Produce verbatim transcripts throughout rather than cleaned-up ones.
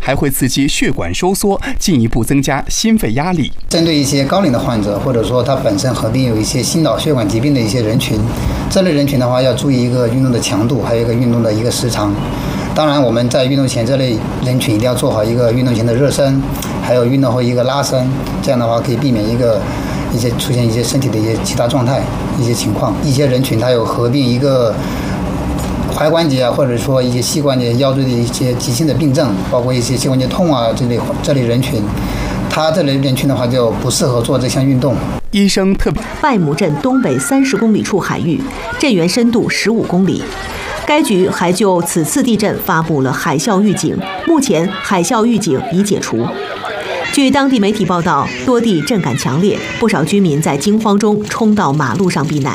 还会刺激血管收缩，进一步增加心肺压力。 针对一些高龄的患者，或者说他本身合并有一些心脑血管疾病的一些人群，这类人群的话，要注意一个运动的强度，还有一个运动的一个时长。当然，我们在运动前这类人群一定要做好一个运动前的热身，还有运动后一个拉伸，这样的话可以避免一个一些出现一些身体的一些其他状态一些情况。一些人群他有合并一个踝关节啊，或者说一些膝关节、腰椎的一些急性的病症，包括一些膝关节痛啊这类这类人群，他这类人群的话就不适合做这项运动。 医生特别， 拜姆镇东北三十公里处海域，震源深度十五公里。该局还就此次地震发布了海啸预警，目前海啸预警已解除。据当地媒体报道，多地震感强烈，不少居民在惊慌中冲到马路上避难。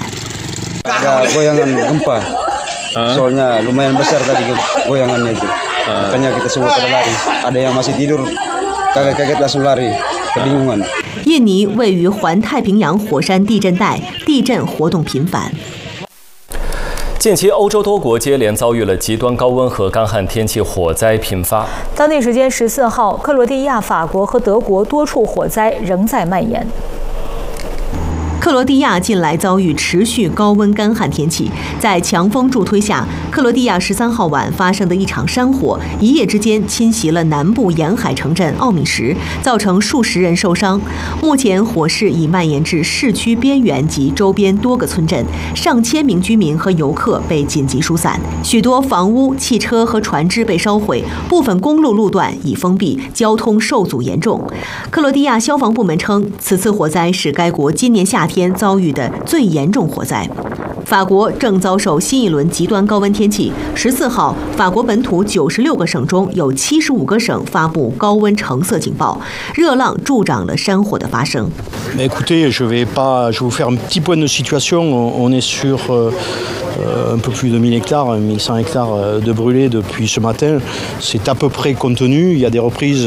Goyangan gempa, soalnya lumayan besar tadi goyangannya itu. Makanya kita semua pada lari. Ada yang masih tidur, kaget-kaget langsung lari, kebingungan. 印尼位于环太平洋火山地震带，地震活动频繁。 近期，欧洲多国接连遭遇了极端高温和干旱天气，火灾频发。 当地时间十四号，克罗地亚、法国和德国多处火灾仍在蔓延。 克罗地亚近来遭遇持续高温干旱天气，在强风助推下，克罗地亚十三号晚发生的一场山火，一夜之间侵袭了南部沿海城镇奥米什，造成数十人受伤。目前火势已蔓延至市区边缘及周边多个村镇，上千名居民和游客被紧急疏散，许多房屋、汽车和船只被烧毁，部分公路路段已封闭，交通受阻严重。克罗地亚消防部门称，此次火灾是该国今年夏天天遭遇的最严重火灾。法国正遭受新一轮极端高温天气。十四号，法国本土九十六个省中有七十五个省发布高温橙色警报，热浪助长了山火的发生。 Écoutez, je vais pas, je vais vous faire un petit point de situation. On est sur euh, un peu plus de mille hectares, mille cent hectares de brûlés depuis ce matin. C'est à peu près contenu. Il y a des reprises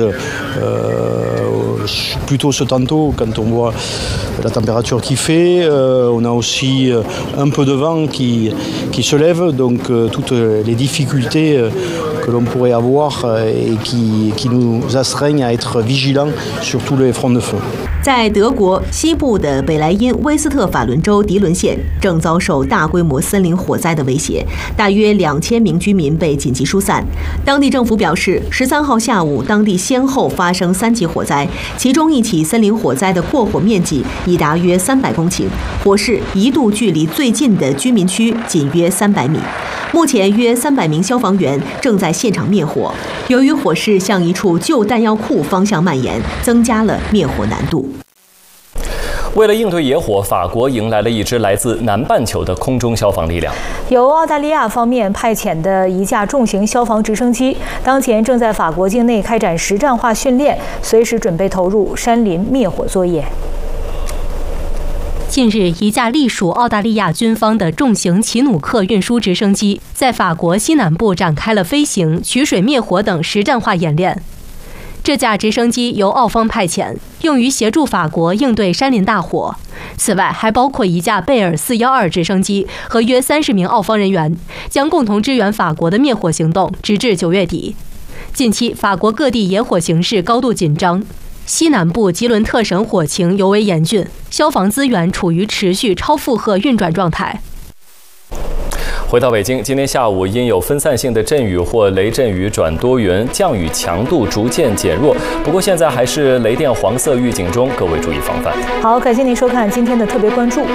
euh, plutôt ce tantôt quand on voit la température qui fait. Euh, on a aussi un peu de vent qui, qui se lève, donc euh, toutes les difficultés euh, que l'on pourrait avoir et qui, qui nous astreignent à être vigilants sur tous les fronts de feu. 在德国西部的北莱茵威斯特法伦州迪伦县正遭受大规模森林火灾的威胁，大约两千名居民被紧急疏散。当地政府表示，十三号下午，当地先后发生三起火灾，其中一起森林火灾的过火面积已达约三百公顷，火势一度距离最近的居民区仅约三百米。目前约三百名消防员正在现场灭火。由于火势向一处旧弹药库方向蔓延，增加了灭火难度。 为了应对野火，法国迎来了一支来自南半球的空中消防力量。 由澳大利亚方面派遣的一架重型消防直升机，当前正在法国境内开展实战化训练，随时准备投入山林灭火作业。 近日，一架隶属澳大利亚军方的重型奇努克运输直升机在法国西南部展开了飞行、取水灭火等实战化演练。这架直升机由澳方派遣，用于协助法国应对山林大火。此外，还包括一架贝尔四一二直升机和约三十名澳方人员，将共同支援法国的灭火行动，直至九月底。近期，法国各地野火形势高度紧张。西南部吉伦特省火情尤为严峻，消防资源处于持续超负荷运转状态。 回到北京，今天下午因有分散性的阵雨或雷阵雨转多云，降雨强度逐渐减弱。不过现在还是雷电黄色预警中，各位注意防范。 好，感谢您收看今天的特别关注。